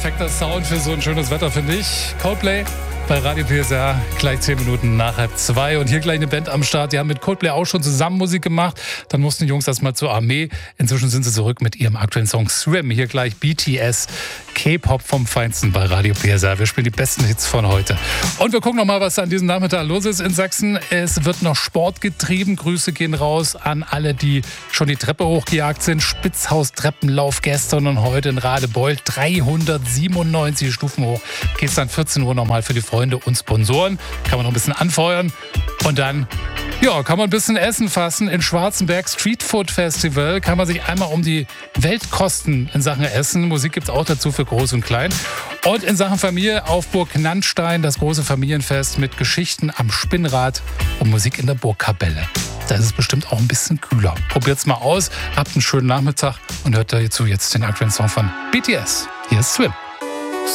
perfekter Sound für so ein schönes Wetter, finde ich. Coldplay bei Radio PSR, gleich 10 Minuten nach 1:30. Und hier gleich eine Band am Start. Die haben mit Coldplay auch schon zusammen Musik gemacht. Dann mussten die Jungs erstmal zur Armee. Inzwischen sind sie zurück mit ihrem aktuellen Song Swim. Hier gleich BTS, K-Pop vom Feinsten bei Radio PSR. Wir spielen die besten Hits von heute. Und wir gucken nochmal, was an diesem Nachmittag los ist in Sachsen. Es wird noch Sport getrieben. Grüße gehen raus an alle, die schon die Treppe hochgejagt sind. Spitzhaus-Treppenlauf gestern und heute in Radebeul. 397 Stufen hoch. Geht's dann 14 Uhr nochmal für die Freunde und Sponsoren. Kann man noch ein bisschen anfeuern. Und dann kann man ein bisschen Essen fassen. In Schwarzenberg Street Food Festival kann man sich einmal um die Welt kosten in Sachen Essen. Musik gibt es auch dazu für Groß und Klein. Und in Sachen Familie auf Burg Nannstein das große Familienfest mit Geschichten am Spinnrad und Musik in der Burgkapelle. Da ist es bestimmt auch ein bisschen kühler. Probiert's mal aus, habt einen schönen Nachmittag und hört dazu jetzt den aktuellen Song von BTS. Hier ist Swim.